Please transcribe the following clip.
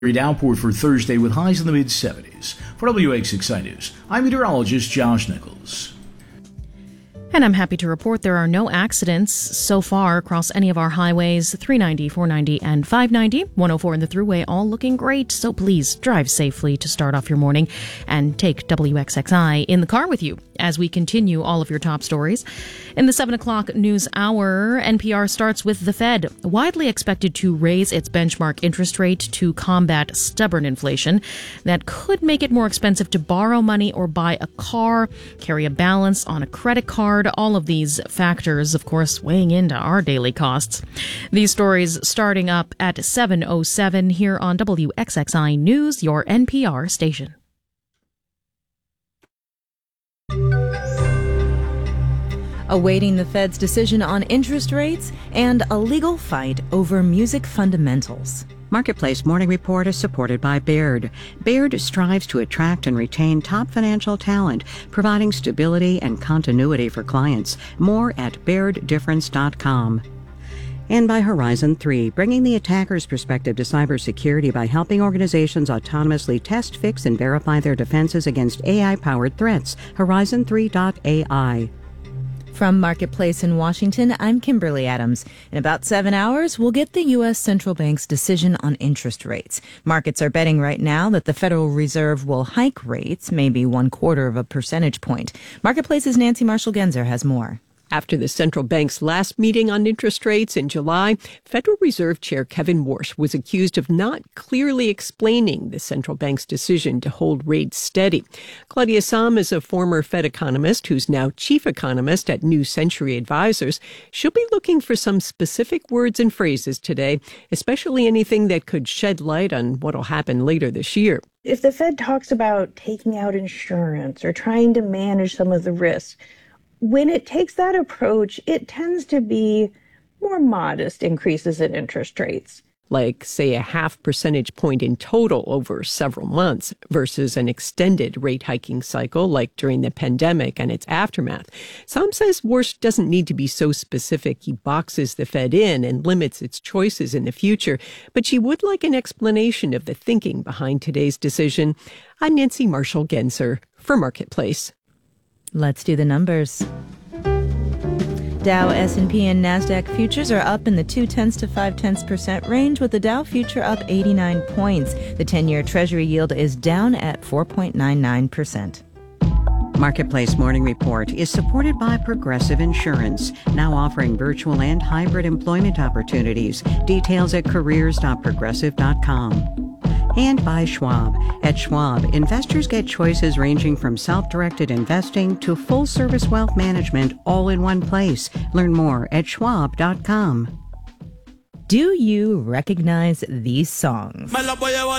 Downpour for Thursday with highs in the mid-70s. For WXXI News, I'm meteorologist Josh Nichols. And I'm happy to report there are no accidents so far across any of our highways. 390, 490, and 590. 104 in the Thruway, all looking great. So please drive safely to start off your morning and take WXXI in the car with you as we continue all of your top stories. In the 7 o'clock news hour, NPR starts with the Fed, widely expected to raise its benchmark interest rate to combat stubborn inflation that could make it more expensive to borrow money or buy a car, carry a balance on a credit card. All of these factors, of course, weighing into our daily costs. These stories starting up at 7:07 here on WXXI News, your NPR station. Awaiting the Fed's decision on interest rates and a legal fight over music fundamentals. Marketplace Morning Report is supported by Baird. Baird strives to attract and retain top financial talent, providing stability and continuity for clients. More at BairdDifference.com. And by Horizon 3, bringing the attacker's perspective to cybersecurity by helping organizations autonomously test, fix, and verify their defenses against AI-powered threats. Horizon3.ai. From Marketplace in Washington, I'm Kimberly Adams. In about 7 hours, we'll get the U.S. Central Bank's decision on interest rates. Markets are betting right now that the Federal Reserve will hike rates, maybe 1/4 of a percentage point. Marketplace's Nancy Marshall-Genzer has more. After the central bank's last meeting on interest rates in July, Federal Reserve Chair Kevin Warsh was accused of not clearly explaining the central bank's decision to hold rates steady. Claudia Sahm is a former Fed economist who's now chief economist at New Century Advisors. She'll be looking for some specific words and phrases today, especially anything that could shed light on what'll happen later this year. If the Fed talks about taking out insurance or trying to manage some of the risks, when it takes that approach, it tends to be more modest increases in interest rates. Like, say, a 0.5 percentage point in total over several months versus an extended rate hiking cycle like during the pandemic and its aftermath. Sahm says Warsh doesn't need to be so specific he boxes the Fed in and limits its choices in the future, but she would like an explanation of the thinking behind today's decision. I'm Nancy Marshall-Genzer for Marketplace. Let's do the numbers. Dow, S&P, and NASDAQ futures are up in the 0.2 to 0.5% range, with the Dow future up 89 points. The 10-year Treasury yield is down at 4.99%. Marketplace Morning Report is supported by Progressive Insurance, now offering virtual and hybrid employment opportunities. Details at careers.progressive.com. And by Schwab. At Schwab, investors get choices ranging from self-directed investing to full-service wealth management all in one place. Learn more at schwab.com. Do you recognize these songs?